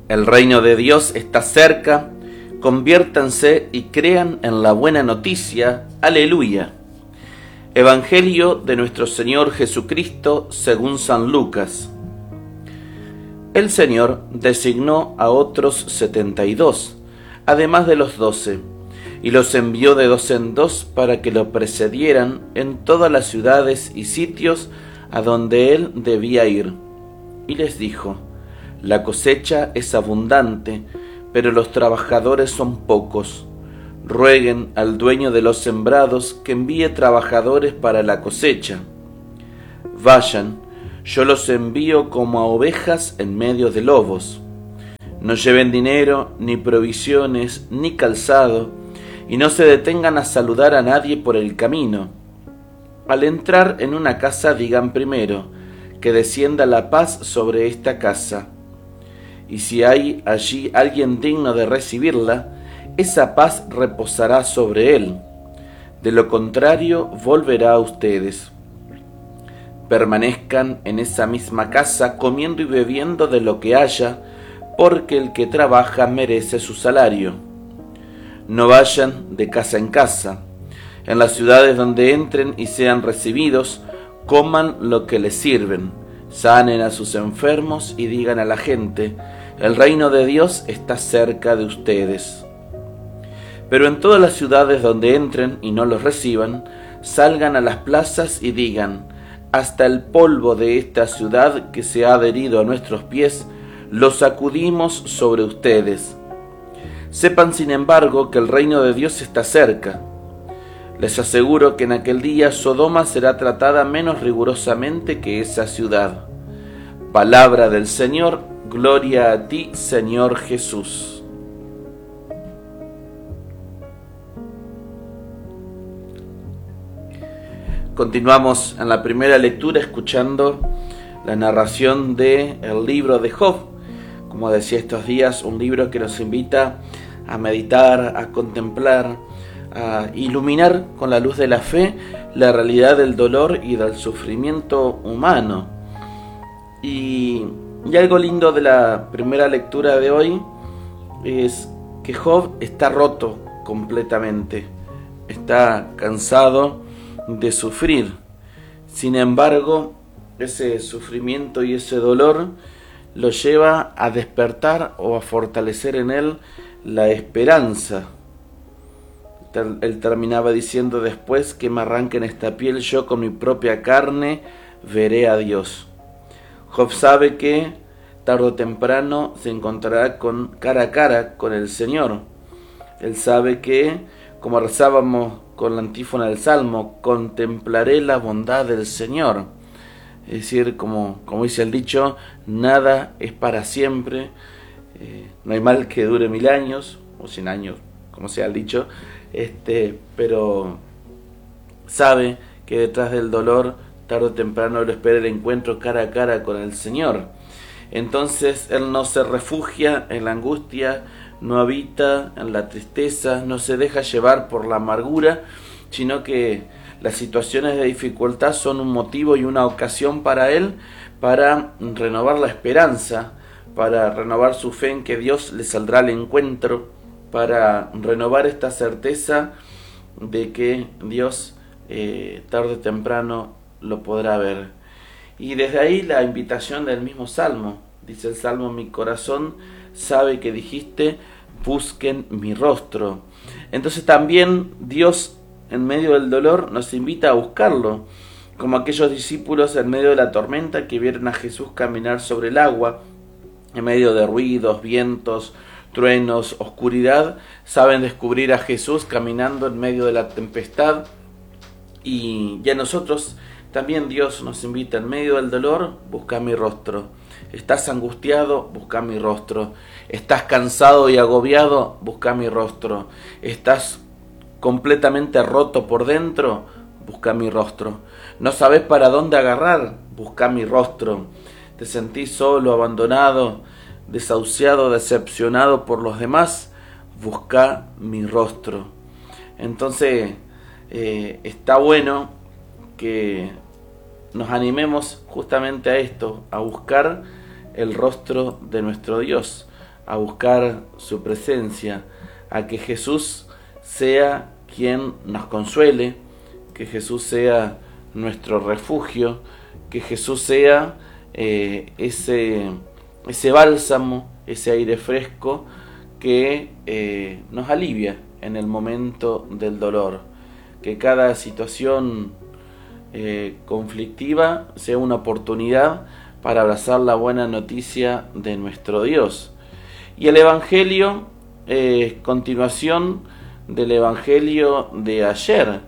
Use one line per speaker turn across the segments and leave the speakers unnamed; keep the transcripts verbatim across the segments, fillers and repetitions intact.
El reino de Dios está cerca, conviértanse y crean en la buena noticia. Aleluya. Evangelio de nuestro Señor Jesucristo según San Lucas. El Señor designó a otros setenta y dos, además de los doce, y los envió de dos en dos para que lo precedieran en todas las ciudades y sitios a donde él debía ir. Y les dijo: la cosecha es abundante, pero los trabajadores son pocos. Rueguen al dueño de los sembrados que envíe trabajadores para la cosecha. Vayan, yo los envío como a ovejas en medio de lobos. No lleven dinero, ni provisiones, ni calzado, y no se detengan a saludar a nadie por el camino. Al entrar en una casa digan primero: que descienda la paz sobre esta casa. Y si hay allí alguien digno de recibirla, esa paz reposará sobre él. De lo contrario, volverá a ustedes. Permanezcan en esa misma casa comiendo y bebiendo de lo que haya, porque el que trabaja merece su salario. No vayan de casa en casa. En las ciudades donde entren y sean recibidos, coman lo que les sirven, sanen a sus enfermos y digan a la gente: el reino de Dios está cerca de ustedes. Pero en todas las ciudades donde entren y no los reciban, salgan a las plazas y digan: hasta el polvo de esta ciudad que se ha adherido a nuestros pies, lo sacudimos sobre ustedes. Sepan, sin embargo, que el reino de Dios está cerca. Les aseguro que en aquel día Sodoma será tratada menos rigurosamente que esa ciudad. Palabra del Señor, gloria a ti, Señor Jesús. Continuamos en la primera lectura escuchando la narración del libro de Job. Como decía estos días, un libro que nos invita a meditar, a contemplar, a iluminar con la luz de la fe la realidad del dolor y del sufrimiento humano. Y, y algo lindo de la primera lectura de hoy es que Job está roto completamente, está cansado de sufrir. Sin embargo, ese sufrimiento y ese dolor lo lleva a despertar o a fortalecer en él la esperanza. Él terminaba diciendo después: que me arranquen esta piel, yo con mi propia carne veré a Dios. Job sabe que tarde o temprano se encontrará con, cara a cara con el Señor. Él sabe que, como rezábamos con la antífona del Salmo, contemplaré la bondad del Señor. Es decir, como, como dice el dicho, nada es para siempre, eh, no hay mal que dure mil años, o cien años, como sea el dicho, este, pero sabe que detrás del dolor, tarde o temprano lo espera el encuentro cara a cara con el Señor. Entonces él no se refugia en la angustia, no habita en la tristeza, no se deja llevar por la amargura, sino que las situaciones de dificultad son un motivo y una ocasión para él para renovar la esperanza, para renovar su fe en que Dios le saldrá al encuentro, para renovar esta certeza de que Dios eh, tarde o temprano lo podrá ver. Y desde ahí la invitación del mismo Salmo. Dice el Salmo: mi corazón sabe que dijiste, busquen mi rostro. Entonces también Dios, en medio del dolor, nos invita a buscarlo, como aquellos discípulos en medio de la tormenta que vieron a Jesús caminar sobre el agua, en medio de ruidos, vientos, truenos, oscuridad, saben descubrir a Jesús caminando en medio de la tempestad. Y ya nosotros también Dios nos invita: en medio del dolor, busca mi rostro. Estás angustiado, busca mi rostro. Estás cansado y agobiado, busca mi rostro. Estás completamente roto por dentro, busca mi rostro. No sabes para dónde agarrar, busca mi rostro. Te sentís solo, abandonado, desahuciado, decepcionado por los demás, busca mi rostro. Entonces eh, está bueno que nos animemos justamente a esto, a buscar el rostro de nuestro Dios, a buscar su presencia, a que Jesús sea quien nos consuele, que Jesús sea nuestro refugio, que Jesús sea eh, ese, ese bálsamo, ese aire fresco que eh, nos alivia en el momento del dolor, que cada situación eh, conflictiva sea una oportunidad para abrazar la buena noticia de nuestro Dios. Y el Evangelio es eh, continuación del Evangelio de ayer,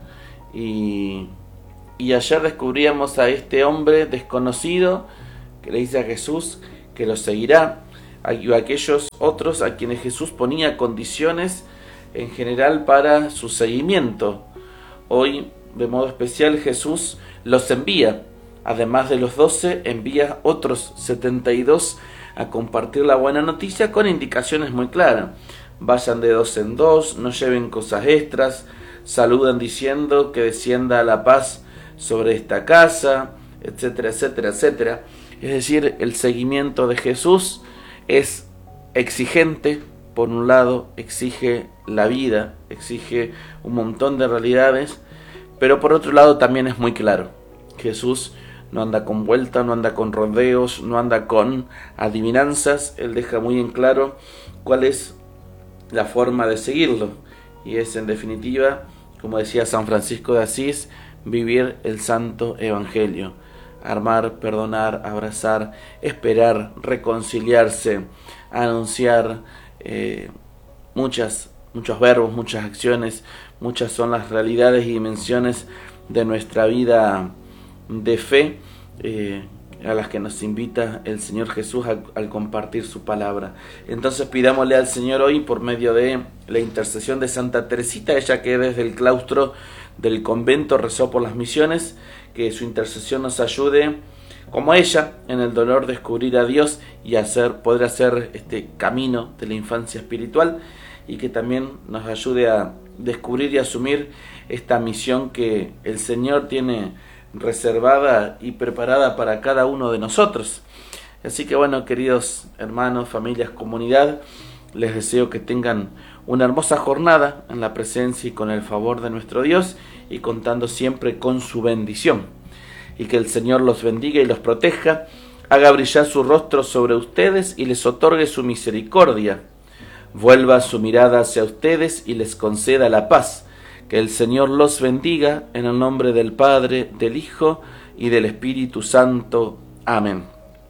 y, y ayer descubríamos a este hombre desconocido que le dice a Jesús que lo seguirá, y a aquellos otros a quienes Jesús ponía condiciones en general para su seguimiento. Hoy, de modo especial, Jesús los envía. Además de los doce, envía otros setenta y dos a compartir la buena noticia con indicaciones muy claras. Vayan de dos en dos, no lleven cosas extras, saluden diciendo que descienda la paz sobre esta casa, etcétera, etcétera, etcétera. Es decir, el seguimiento de Jesús es exigente. Por un lado, exige la vida, exige un montón de realidades, pero por otro lado también es muy claro. Jesús no anda con vuelta, no anda con rodeos, no anda con adivinanzas. Él deja muy en claro cuál es la forma de seguirlo, y es, en definitiva, como decía San Francisco de Asís, vivir el santo evangelio: amar, perdonar, abrazar, esperar, reconciliarse, anunciar. Eh, muchas, muchos verbos, muchas acciones, muchas son las realidades y dimensiones de nuestra vida de fe, eh, a las que nos invita el Señor Jesús al, al compartir su palabra. Entonces pidámosle al Señor hoy, por medio de la intercesión de Santa Teresita, ella que desde el claustro del convento rezó por las misiones, que su intercesión nos ayude, como ella, en el dolor descubrir a Dios y hacer, poder hacer este camino de la infancia espiritual, y que también nos ayude a descubrir y asumir esta misión que el Señor tiene reservada y preparada para cada uno de nosotros. Así que bueno, queridos hermanos, familias, comunidad, les deseo que tengan una hermosa jornada en la presencia y con el favor de nuestro Dios, y contando siempre con su bendición. Y que el Señor los bendiga y los proteja, haga brillar su rostro sobre ustedes y les otorgue su misericordia, vuelva su mirada hacia ustedes y les conceda la paz. Que el Señor los bendiga, en el nombre del Padre, del Hijo y del Espíritu Santo. Amén.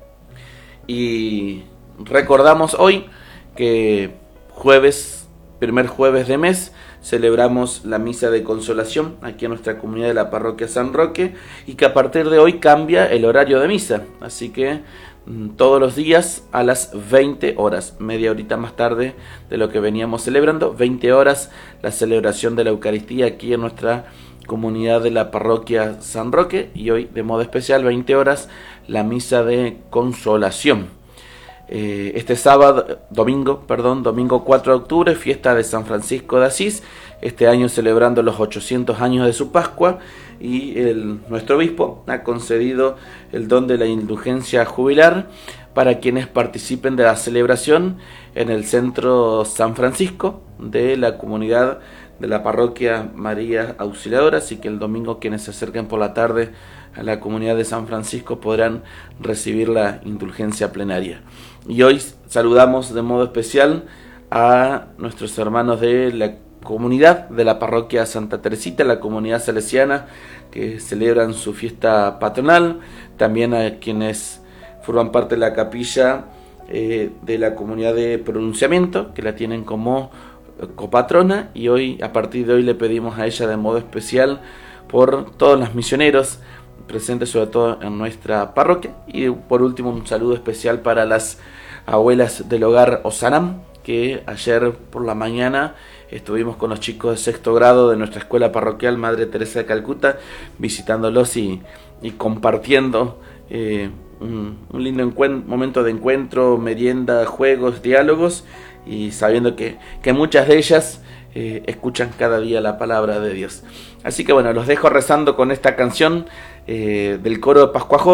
Y recordamos hoy que jueves, primer jueves de mes, celebramos la misa de consolación aquí en nuestra comunidad de la parroquia San Roque, y que a partir de hoy cambia el horario de misa, así que mmm, todos los días a las veinte horas, media horita más tarde de lo que veníamos celebrando, veinte horas la celebración de la Eucaristía aquí en nuestra comunidad de la parroquia San Roque, y hoy de modo especial veinte horas la misa de consolación. Eh, este sábado, domingo, perdón, domingo cuatro de octubre, fiesta de San Francisco de Asís, este año celebrando los ochocientos años de su Pascua, y el, nuestro obispo ha concedido el don de la indulgencia jubilar para quienes participen de la celebración en el centro San Francisco de la comunidad de la parroquia María Auxiliadora, así que el domingo quienes se acerquen por la tarde a la comunidad de San Francisco podrán recibir la indulgencia plenaria. Y hoy saludamos de modo especial a nuestros hermanos de la comunidad de la parroquia Santa Teresita, la comunidad salesiana, que celebran su fiesta patronal, también a quienes forman parte de la capilla eh, de la comunidad de pronunciamiento, que la tienen como copatrona, y hoy, a partir de hoy, le pedimos a ella de modo especial por todos los misioneros presentes, sobre todo en nuestra parroquia. Y por último, un saludo especial para las abuelas del hogar Osanam, que ayer por la mañana estuvimos con los chicos de sexto grado de nuestra escuela parroquial Madre Teresa de Calcuta, visitándolos y, y compartiendo eh, un, un lindo momento de encuentro, merienda, juegos, diálogos, y sabiendo que, que muchas de ellas eh, escuchan cada día la palabra de Dios. Así que bueno, los dejo rezando con esta canción eh, del coro de Pascua Joven,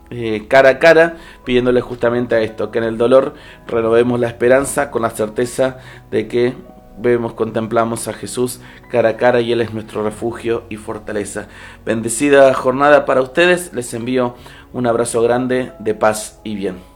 eh, cara a cara, pidiéndole justamente a esto, que en el dolor renovemos la esperanza con la certeza de que vemos, contemplamos a Jesús cara a cara y Él es nuestro refugio y fortaleza. Bendecida jornada para ustedes, les envío un abrazo grande de paz y bien.